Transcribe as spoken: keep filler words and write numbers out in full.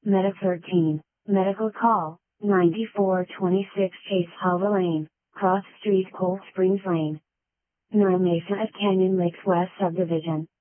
Medic thirteen, medical call, ninety-four twenty-six Chase Hova Lane, Cross Street, Cold Springs Lane. nine Mesa at Canyon Lakes West Subdivision.